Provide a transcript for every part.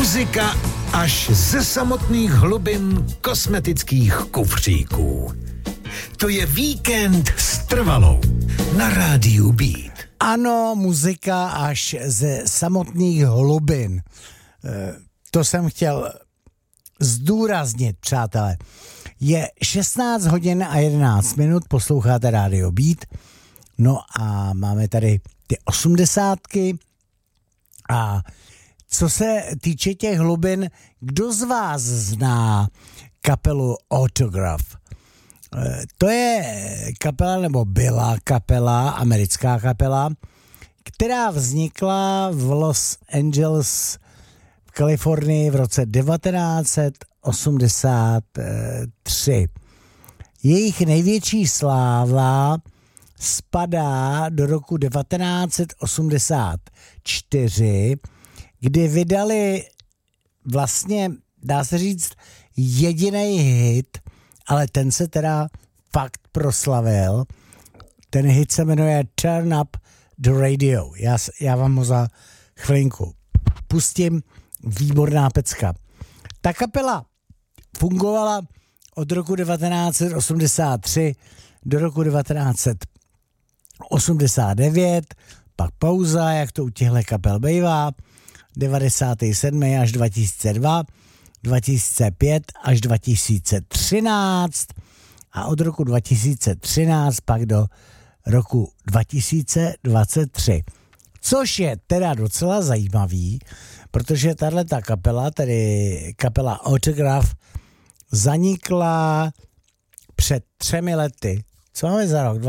Muzika až ze samotných hlubin kosmetických kufříků. To je Víkend s Trvalou na rádiu Beat. Ano, muzika až ze samotných hlubin. To jsem chtěl zdůraznit, přátelé. Je 16 hodin a 11 minut, posloucháte rádio Beat. No a máme tady ty 80ky. A co se týče těch hlubin, kdo z vás zná kapelu Autograph? To je kapela, nebo byla kapela, americká kapela, která vznikla v Los Angeles v Kalifornii v roce 1983. Jejich největší sláva spadá do roku 1984, kdy vydali vlastně, dá se říct, jediný hit, ale ten se teda fakt proslavil. Ten hit se jmenuje Turn Up the Radio. Já vám ho za chvilinku pustím. Výborná pecka. Ta kapela fungovala od roku 1983 do roku 1989, pak pauza, jak to u těchto kapel bývá, 97. až 2002, 2005 až 2013 a od roku 2013 pak do roku 2023. Což je teda docela zajímavý, protože tato kapela, tedy kapela Autograph, zanikla před 3 lety. Co máme za rok?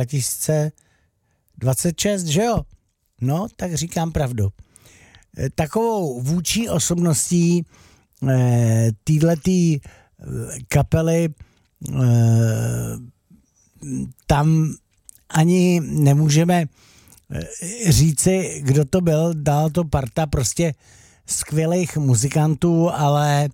2026, že jo? No, tak říkám pravdu. Takovou vůdčí osobností týhletý kapely tam ani nemůžeme říci, kdo to byl, dal to parta prostě skvělých muzikantů, ale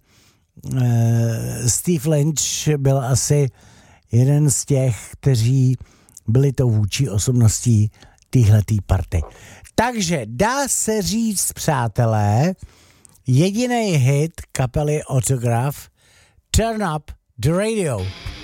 Steve Lynch byl asi jeden z těch, kteří byli tou vůdčí osobností téhletý party. Takže dá se říct, přátelé, jediný hit kapely Autograph, Turn Up the Radio.